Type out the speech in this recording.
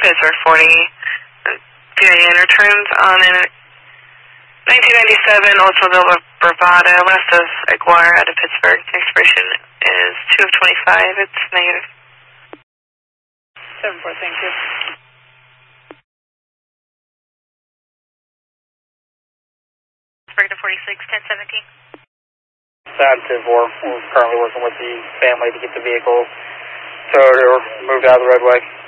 Pittsburgh 40. VIN returns on a 1997 Oldsmobile Bravado west of Aguirre out of Pittsburgh. The expiration is 2 of 25. It's negative. 7-4, thank you. Pittsburgh to 46, 1017. Sad 2-4. We're currently working with the family to get the vehicle towed or moved out of the roadway.